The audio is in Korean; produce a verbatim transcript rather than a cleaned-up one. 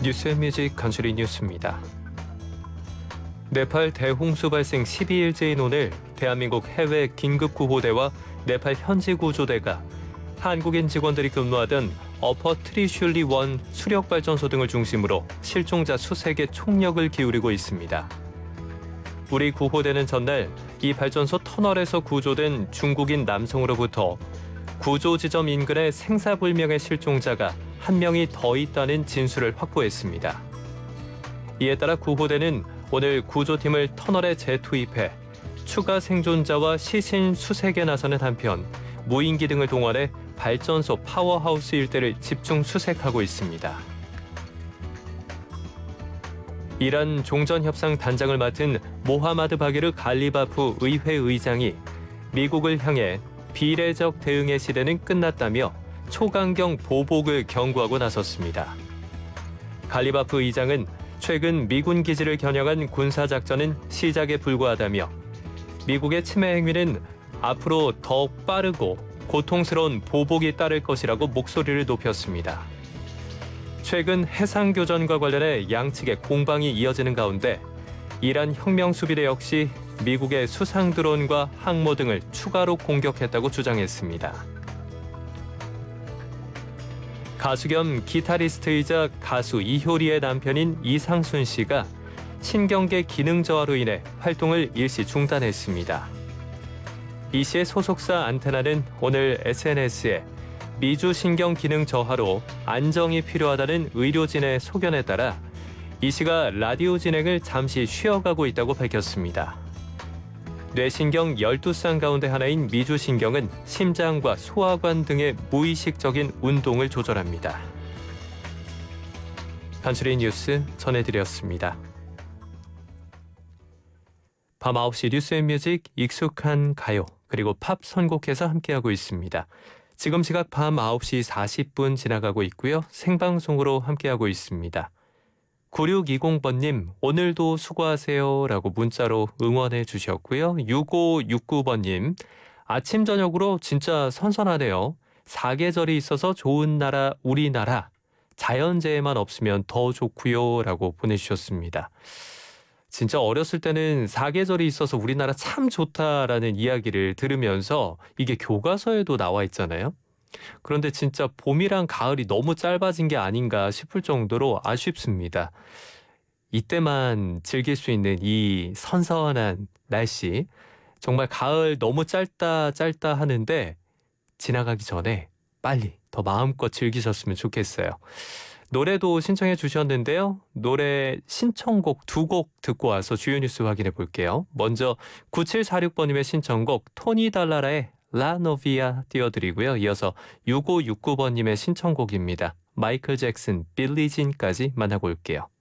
뉴스앤뮤직 간추린 뉴스입니다. 네팔 대홍수 발생 십이 일째인 오늘 대한민국 해외 긴급구호대와 네팔 현지 구조대가 한국인 직원들이 근무하던 어퍼 트리슐리 원 수력발전소 등을 중심으로 실종자 수색에 총력을 기울이고 있습니다. 우리 구호대는 전날 이 발전소 터널에서 구조된 중국인 남성으로부터 구조 지점 인근에 생사불명의 실종자가 한 명이 더 있다는 진술을 확보했습니다. 이에 따라 구호대는 오늘 구조팀을 터널에 재투입해 추가 생존자와 시신 수색에 나서는 한편 무인기 등을 동원해 발전소 파워하우스 일대를 집중 수색하고 있습니다. 이란 종전협상 단장을 맡은 모하마드 바게르 갈리바프 의회 의장이 미국을 향해 비례적 대응의 시대는 끝났다며 초강경 보복을 경고하고 나섰습니다. 갈리바프 의장은 최근 미군 기지를 겨냥한 군사작전은 시작에 불과하다며 미국의 침해 행위는 앞으로 더 빠르고 고통스러운 보복이 따를 것이라고 목소리를 높였습니다. 최근 해상교전과 관련해 양측의 공방이 이어지는 가운데 이란 혁명수비대 역시 미국의 수상드론과 항모 등을 추가로 공격했다고 주장했습니다. 가수 겸 기타리스트이자 가수 이효리의 남편인 이상순 씨가 신경계 기능 저하로 인해 활동을 일시 중단했습니다. 이 씨의 소속사 안테나는 오늘 에스엔에스에 미주 신경 기능 저하로 안정이 필요하다는 의료진의 소견에 따라 이 씨가 라디오 진행을 잠시 쉬어가고 있다고 밝혔습니다. 뇌신경 열두 쌍 가운데 하나인 미주신경은 심장과 소화관 등의 무의식적인 운동을 조절합니다. 간추린 뉴스 전해드렸습니다. 밤 아홉 시 뉴스앤뮤직 익숙한 가요 그리고 팝 선곡해서 함께하고 있습니다. 지금 시각 밤 아홉 시 사십 분 지나가고 있고요. 생방송으로 함께하고 있습니다. 구육이공 번님 오늘도 수고하세요 라고 문자로 응원해 주셨고요. 육오육구 번님 아침 저녁으로 진짜 선선하네요. 사계절이 있어서 좋은 나라 우리나라 자연재해만 없으면 더 좋고요 라고 보내주셨습니다. 진짜 어렸을 때는 사계절이 있어서 우리나라 참 좋다라는 이야기를 들으면서 이게 교과서에도 나와 있잖아요. 그런데 진짜 봄이랑 가을이 너무 짧아진 게 아닌가 싶을 정도로 아쉽습니다. 이때만 즐길 수 있는 이 선선한 날씨, 정말 가을 너무 짧다 짧다 하는데 지나가기 전에 빨리 더 마음껏 즐기셨으면 좋겠어요. 노래도 신청해 주셨는데요. 노래 신청곡 두 곡 듣고 와서 주요 뉴스 확인해 볼게요. 먼저 구칠사육 번님의 신청곡 토니 달라라의 라 노비아 띄워드리고요. 이어서 육오육구 번님의 신청곡입니다. 마이클 잭슨, 빌리 진까지 만나고 올게요.